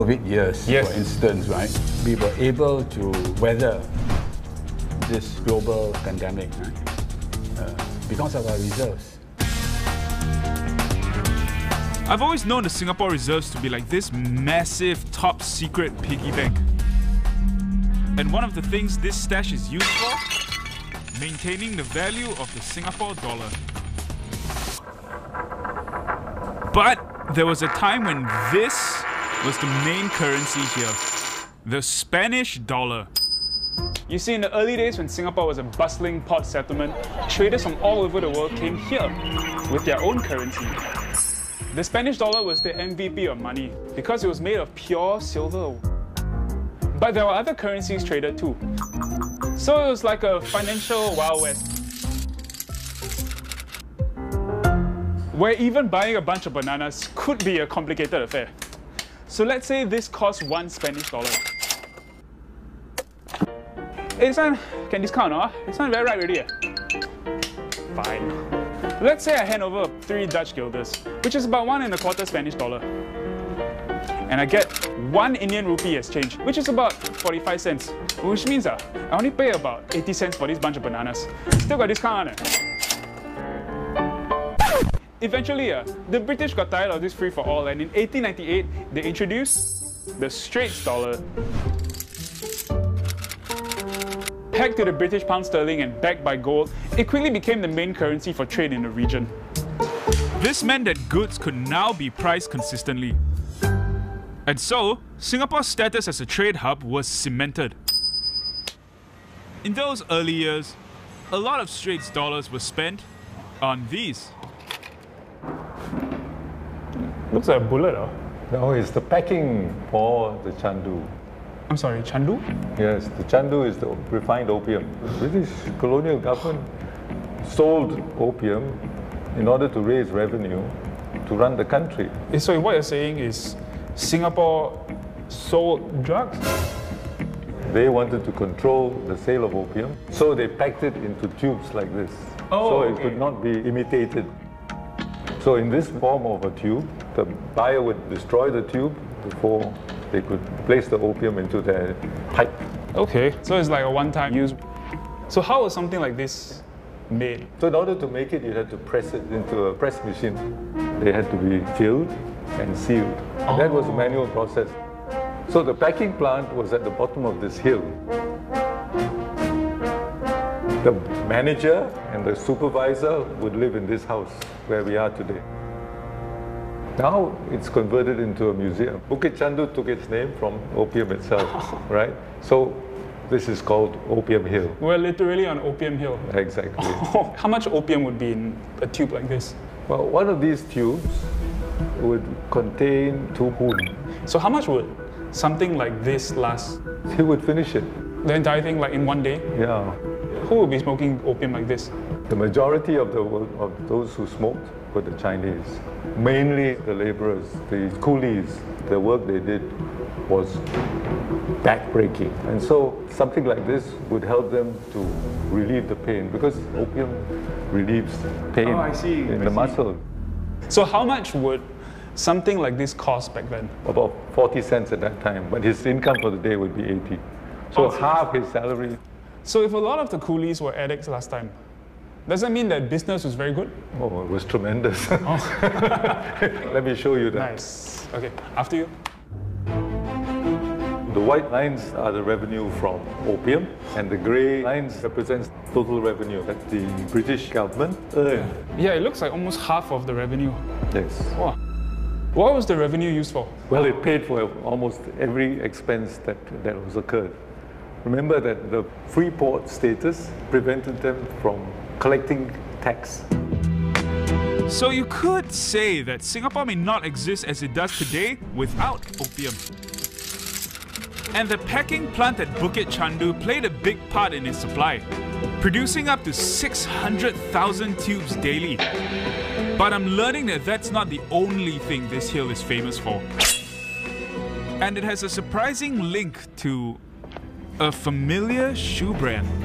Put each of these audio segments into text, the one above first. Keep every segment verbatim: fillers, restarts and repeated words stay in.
COVID years, Yes. for instance, right, we were able to weather this global pandemic, right, uh, because of our reserves. I've always known the Singapore reserves to be like this massive top secret piggy bank. And one of the things this stash is used for? Maintaining the value of the Singapore dollar. But there was a time when this was the main currency here. The Spanish dollar. You see, in the early days when Singapore was a bustling port settlement, traders from all over the world came here with their own currency. The Spanish dollar was the M V P of money because it was made of pure silver. But there were other currencies traded too. So it was like a financial Wild West, where even buying a bunch of bananas could be a complicated affair. So let's say this costs one Spanish dollar. Hey, this one can discount, no? This one very right already. Eh? Fine. Let's say I hand over three Dutch guilders, which is about one and a quarter Spanish dollar. And I get one Indian rupee as change, which is about forty-five cents. Which means uh, I only pay about eighty cents for this bunch of bananas. Still got discount on it. Eventually, uh, the British got tired of this free-for-all, and in eighteen ninety-eight, they introduced the Straits dollar. Pegged to the British pound sterling and backed by gold, it quickly became the main currency for trade in the region. This meant that goods could now be priced consistently. And so, Singapore's status as a trade hub was cemented. In those early years, a lot of Straits dollars were spent on these. Looks like a bullet, huh? No, it's the packing for the chandu. I'm sorry, chandu? Yes, the chandu is the refined opium. The British colonial government sold opium in order to raise revenue to run the country. So what you're saying is Singapore sold drugs? They wanted to control the sale of opium, so they packed it into tubes like this. Oh, so it okay. could not be imitated. So in this form of a tube, the buyer would destroy the tube before they could place the opium into their pipe. Okay, so it's like a one-time use. So how was something like this made? So in order to make it, you had to press it into a press machine. They had to be filled and sealed. And that was a manual process. So the packing plant was at the bottom of this hill. The manager and the supervisor would live in this house where we are today. Now it's converted into a museum. Bukit Chandu took its name from opium itself, right? So this is called Opium Hill. We're literally on Opium Hill. Exactly. How much opium would be in a tube like this? Well, one of these tubes would contain two poon. So how much would something like this last? He would finish it. The entire thing like in one day? Yeah. Who would be smoking opium like this? The majority of the of those who smoked were the Chinese. Mainly the laborers, the coolies. The work they did was backbreaking. And so something like this would help them to relieve the pain, because opium relieves pain Oh, I see. in I the see. muscle. So how much would something like this cost back then? About forty cents at that time, but his income for the day would be eighty. So Oh, so- half his salary. So if a lot of the coolies were addicts last time, does that mean that business was very good? Oh, it was tremendous. Let me show you that. Nice. Okay, after you. The white lines are the revenue from opium, and the grey lines represents total revenue that the British government earned. Yeah, it looks like almost half of the revenue. Yes. Wow. What was the revenue used for? Well, it paid for almost every expense that, that was occurred. Remember that the free port status prevented them from collecting tax. So you could say that Singapore may not exist as it does today without opium. And the packing plant at Bukit Chandu played a big part in its supply, producing up to six hundred thousand tubes daily. But I'm learning that that's not the only thing this hill is famous for. And it has a surprising link to a familiar shoe brand.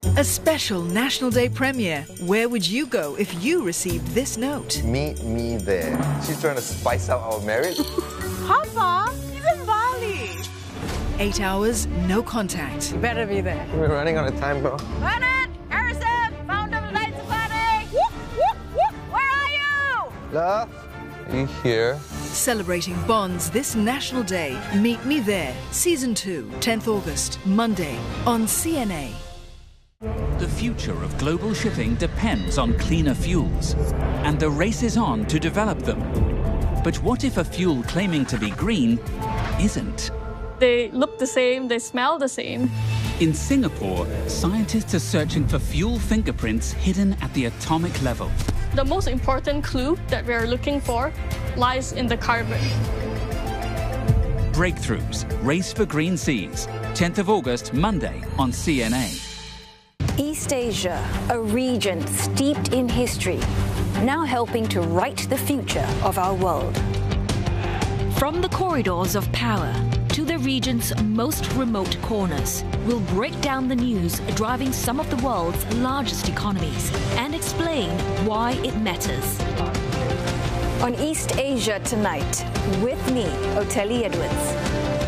A special National Day premiere. Where would you go if you received this note? Meet me there. She's trying to spice up our marriage. Papa, he's in Bali. Eight hours, no contact. You better be there. We're running out of time, bro. Leonard, Harrison, founder of the Knights of Party. Whoop, whoop, whoop. Where are you? Love, are you here? Celebrating bonds this National Day. Meet Me There. Season two, tenth August, Monday, on C N A. The future of global shipping depends on cleaner fuels, and the race is on to develop them. But what if a fuel claiming to be green isn't? They look the same, they smell the same. In Singapore, scientists are searching for fuel fingerprints hidden at the atomic level. The most important clue that we're looking for lies in the carbon. Breakthroughs, Race for Green Seas, tenth of August, Monday on C N A. East Asia, a region steeped in history, now helping to write the future of our world. From the corridors of power to the region's most remote corners, we'll break down the news driving some of the world's largest economies and explain why it matters. On East Asia Tonight, with me, Oteli Edwards.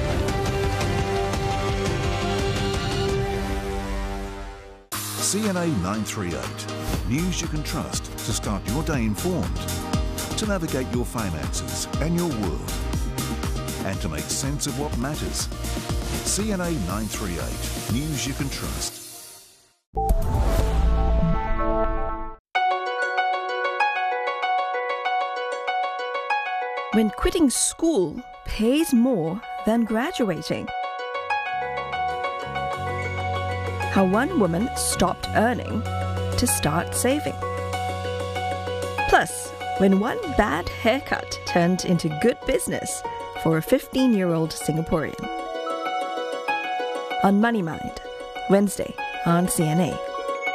C N A nine thirty-eight. News you can trust to start your day informed, to navigate your finances and your world, and to make sense of what matters. C N A nine thirty-eight. News you can trust. When quitting school pays more than graduating. How one woman stopped earning to start saving. Plus, when one bad haircut turned into good business for a fifteen-year-old Singaporean. On Money Mind, Wednesday on C N A.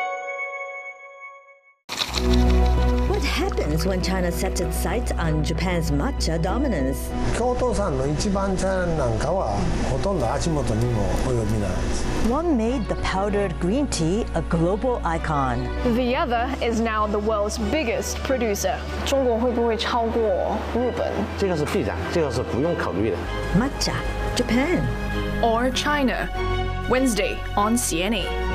What happens when China sets its sights on Japan's matcha dominance? 京都産の一番茶なんかはほとんど足元にも及びないです。 One made the powdered green tea a global icon. The other is now the world's biggest producer. 中国会不会超过日本？ 这个是必然，这个是不用考虑的。 Matcha, Japan. Or China. Wednesday on C N A.